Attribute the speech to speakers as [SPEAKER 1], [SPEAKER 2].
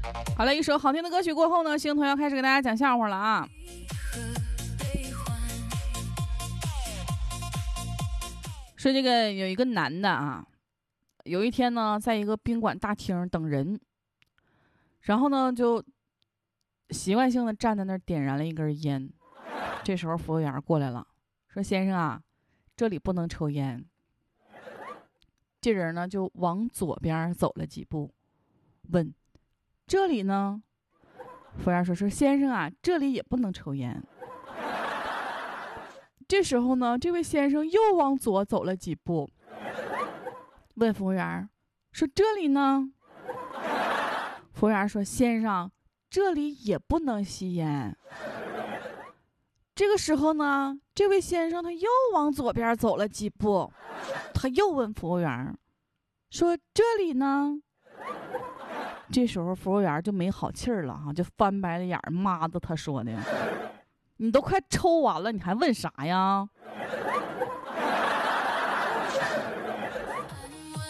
[SPEAKER 1] 好了，一首好听的歌曲过后呢，星彤要开始给大家讲笑话了啊。说这个有一个男的啊，有一天呢，在一个宾馆大厅等人，然后呢就习惯性的站在那儿点燃了一根烟。这时候服务员过来了，说：“先生啊，这里不能抽烟。”这人呢就往左边走了几步，问：“这里呢？”服务员说：“先生啊，这里也不能抽烟。”这时候呢，这位先生又往左走了几步，问服务员说：“这里呢？”服务员说：“先生，这里也不能吸烟。”这个时候呢，这位先生他又往左边走了几步，他又问服务员说：“这里呢？”这时候服务员就没好气儿了哈，就翻白了眼儿，骂的他说的：“你都快抽完了，你还问啥呀？”